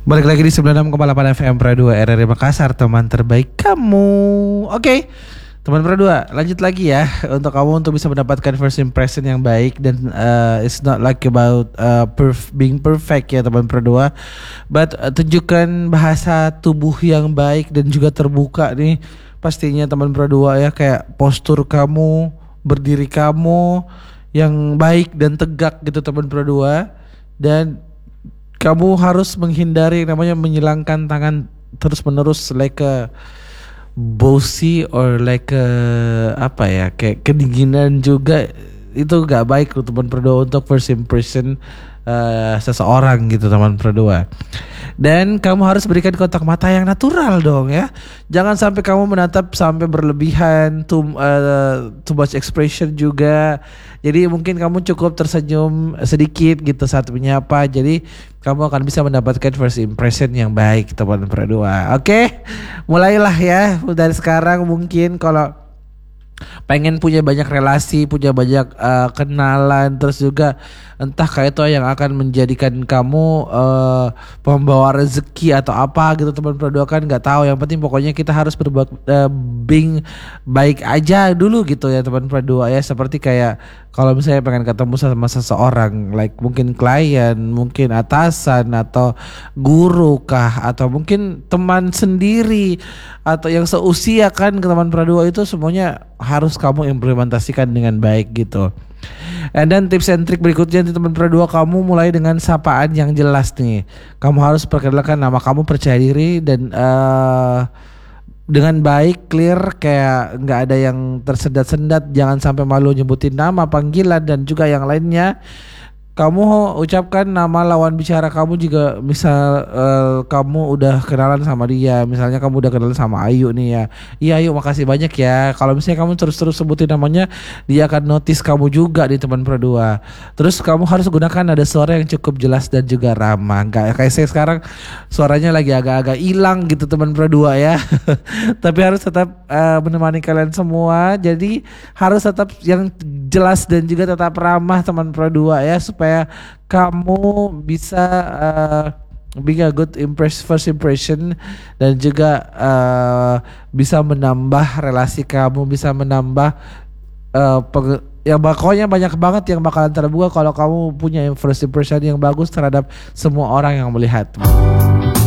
Balik lagi di 96,8 FM Pro 2 RRI Makassar, teman terbaik kamu. Oke, teman Pro 2, lanjut lagi ya. Untuk kamu untuk bisa mendapatkan first impression yang baik. Dan it's not like about being perfect ya teman Pro 2. But tunjukkan bahasa tubuh yang baik dan juga terbuka nih. Pastinya teman Pro 2 ya, kayak postur kamu, berdiri kamu yang baik dan tegak gitu teman Pro 2. Dan kamu harus menghindari namanya menyilangkan tangan terus menerus, like a bossy or like a, apa ya, kayak kedinginan juga. Itu gak baik teman Pro 2 untuk first impression seseorang gitu teman Pro 2. Dan kamu harus berikan kontak mata yang natural dong ya. Jangan sampai kamu menatap sampai berlebihan, too much expression juga. Jadi mungkin kamu cukup tersenyum sedikit gitu saat menyapa. Jadi kamu akan bisa mendapatkan first impression yang baik teman Pro 2. Oke, mulailah ya dari sekarang. Mungkin kalau pengen punya banyak relasi, punya banyak kenalan, terus juga entah kayak itu yang akan menjadikan kamu pembawa rezeki atau apa gitu teman Pro 2, kan nggak tahu. Yang penting pokoknya kita harus berbuat being baik aja dulu gitu ya teman Pro 2 ya. Seperti kayak kalau misalnya pengen ketemu sama seseorang, like mungkin klien, mungkin atasan atau guru kah, atau mungkin teman sendiri atau yang seusia, kan ke teman Pro 2 itu semuanya harus kamu implementasikan dengan baik gitu. And then tips and trik berikutnya di teman Pro 2, kamu mulai dengan sapaan yang jelas nih. Kamu harus perkenalkan nama kamu, percaya diri dan dengan baik, clear, kayak nggak ada yang tersendat-sendat. Jangan sampai malu nyebutin nama, panggilan dan juga yang lainnya. Kamu ucapkan nama lawan bicara kamu juga. Misal kamu udah kenalan sama dia, misalnya kamu udah kenalan sama Ayu nih ya. Iya Ayu, makasih banyak ya. Kalau misalnya kamu terus-terus sebutin namanya, dia akan notice kamu juga di teman Pro 2. Terus kamu harus gunakan nada suara yang cukup jelas dan juga ramah. Gak kayak saya sekarang suaranya lagi agak-agak hilang gitu teman Pro 2 ya. Tapi harus tetap menemani kalian semua. Jadi harus tetap yang jelas dan juga tetap ramah teman Pro 2 ya, supaya kamu bisa being a good first impression dan juga bisa menambah relasi kamu, bisa menambah ya pokoknya banyak banget yang bakalan terbuka kalau kamu punya first impression yang bagus terhadap semua orang yang melihat.